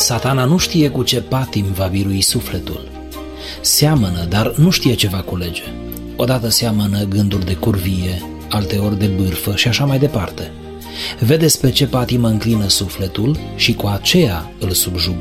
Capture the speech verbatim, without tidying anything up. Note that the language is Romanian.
Satana nu știe cu ce patim va birui sufletul. Seamănă, dar nu știe ce va culege. Odată seamănă gânduri de curvie, alteori de bârfă și așa mai departe. Vede spre ce patimă înclină sufletul și cu aceea îl subjugă.